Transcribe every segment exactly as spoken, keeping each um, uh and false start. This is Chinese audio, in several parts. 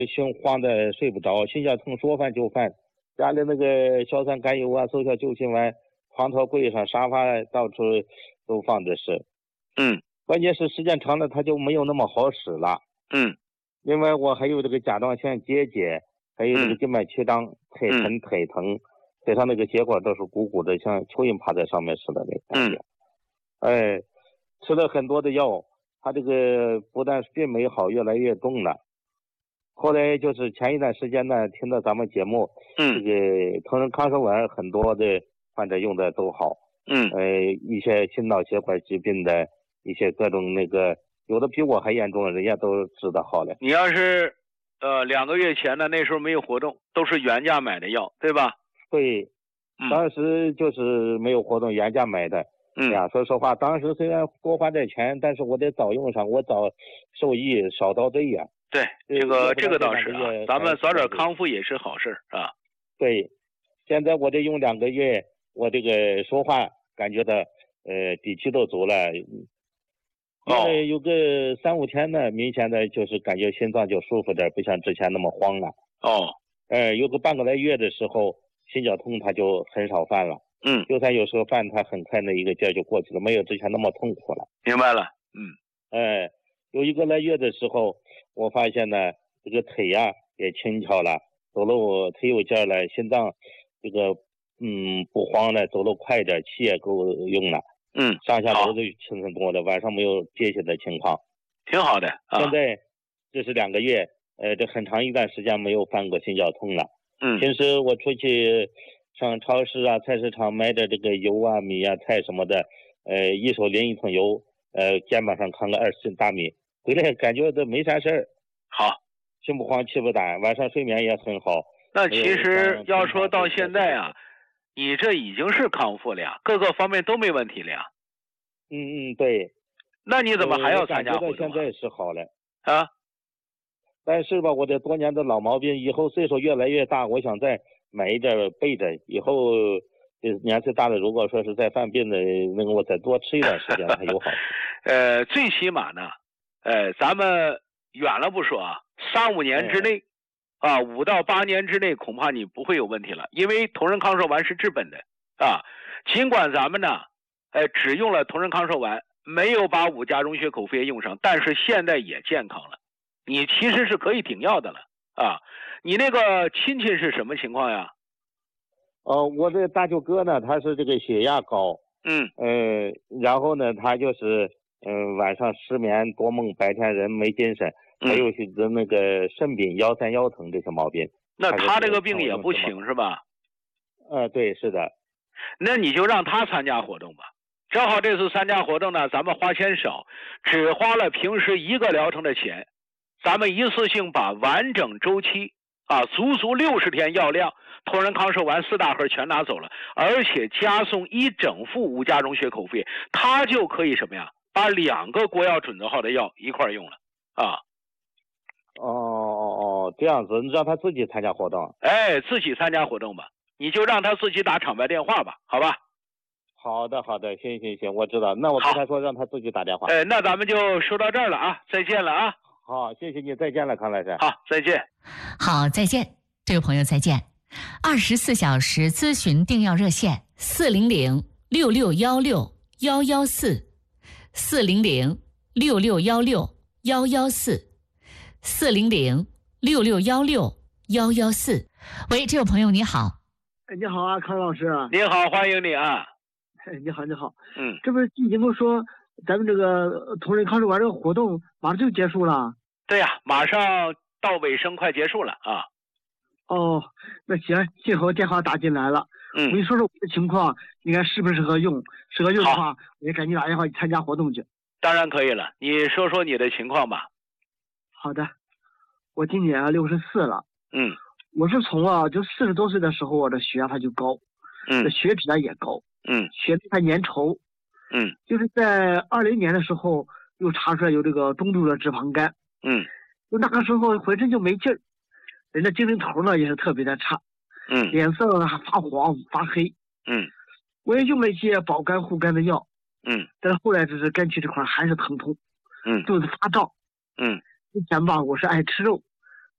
心慌的睡不着，心绞痛说犯就犯，家里那个硝酸甘油啊、速效救心丸，床头柜上、沙发到处都放着是。 嗯， 关键是时间长了它就没有那么好使了。 嗯， 另外我还有这个甲状腺结节，还有这个静脉曲张、腿疼、腿疼，腿上那个血管都是鼓鼓的，像蚯蚓趴在上面似的那感觉。哎，吃了很多的药，他这个不但病没好，越来越重了。后来就是前一段时间呢，听到咱们节目， 嗯， 这个同仁康生丸很多的患者用的都好。 嗯， 呃，一些心脑血管疾病的一些各种那个，有的比我还严重，人家都治得好了。 你要是呃两个月前呢，那时候没有活动，都是原价买的药，对吧？ 对，当时就是没有活动，原价买的。 嗯， 哎呀，说实话，当时虽然多花点钱，但是我得早用上，我早受益，少遭罪呀。 对，这个这个倒是啊，咱们早点康复也是好事啊。 对，现在我得用两个月，我这个说话感觉到呃底气都足了。 哦， 有个三五天呢，明显的就是感觉心脏就舒服点，不像之前那么慌了。 哦， 呃，有个半个来月的时候，心绞痛它就很少犯了。 嗯， 就算有时候犯，它很快那一个劲儿就过去了，没有之前那么痛苦了。 明白了。嗯， 哎、呃，有一个来月的时候，我发现呢，这个腿呀、啊、也轻巧了，走路腿有劲儿了，心脏这个嗯不慌了，走路快一点，气也够用了。 嗯， 上下楼都轻松多了，晚上没有憋血的情况， 挺好的。啊、 现在这是两个月，呃，这很长一段时间没有犯过心绞痛了。 嗯， 平时我出去上超市啊、菜市场买点这个油啊、米啊、菜什么的，呃，一手拎一桶油，呃，肩膀上扛个二十斤大米，回来感觉都没啥事儿。 好， 心不慌气不短，晚上睡眠也很好。 那其实要说到现在啊，你这已经是康复了呀，各个方面都没问题了呀。 嗯嗯，对。 那你怎么还要参加活动、啊？ 现在是好了啊。 但是吧，我这多年的老毛病，以后岁数越来越大，我想再买一点备着，以后年岁大了，如果说是再犯病的，那个我再多吃一段时间还有好处。 呃，最起码呢，呃，咱们远了不说啊，三五年之内，嗯、啊，五到八年之内，恐怕你不会有问题了，因为同仁康寿丸是治本的啊。尽管咱们呢，呃，只用了同仁康寿丸，没有把五加溶血口服液用上，但是现在也健康了。你其实是可以停药的了啊！你那个亲戚是什么情况呀？ 哦，我的大舅哥呢，他是这个血压高， 嗯， 呃，然后呢，他就是嗯、呃、晚上失眠多梦，白天人没精神， 嗯、 还有些那个肾病、腰三腰疼这些毛病。 那他这个病也不轻是吧？ 呃，对，是的。 那你就让他参加活动吧。正好这次参加活动呢，咱们花钱少，只花了平时一个疗程的钱。咱们一次性把完整周期啊，足足六十天药量，同仁康寿丸四大盒全拿走了，而且加送一整副五加溶血口服液，他就可以什么呀？把两个国药准则号的药一块用了啊。 哦哦哦，这样子，让他自己参加活动。 哎，自己参加活动吧，你就让他自己打场外电话吧，好吧？ 好的好的，行行行，我知道。那我跟他说，让他自己打电话。 哎，那咱们就说到这儿了啊，再见了啊。 好，谢谢你，再见了，康老师。 好，再见。 好，再见，这位朋友再见。二十四小时咨询订药热线：四零零六六幺六幺幺四，四零零六六幺六幺幺四，四零零六六幺六幺幺四。喂，这位朋友你好。 哎，你好啊，康老师。 你好，欢迎你啊。 哎，你好，你好。 嗯， 这不是已经跟我说咱们这个同仁康寿丸这个活动马上就结束了？ 对呀、啊，马上到尾声，快结束了啊。 哦，那行，幸好电话打进来了。 嗯， 我跟你说说我的情况，你看适不适合用？适合用的话，我就赶紧打电话去参加活动去。 当然可以了，你说说你的情况吧。 好的，我今年啊六十四了。 嗯， 我是从啊就四十多岁的时候，我的血压它就高， 嗯， 血脂呢也高， 嗯， 血它粘稠， 嗯， 就是在二零年的时候又查出来有这个中度的脂肪肝， 嗯， 就那个时候浑身就没劲儿，人的精神头呢也是特别的差， 嗯， 脸色还发黄发黑， 嗯， 我也用了一些保肝护肝的药， 嗯， 但是后来就是肝区这块还是疼痛， 嗯， 肚子发胀， 嗯， 以前吧我是爱吃肉，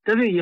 得罪以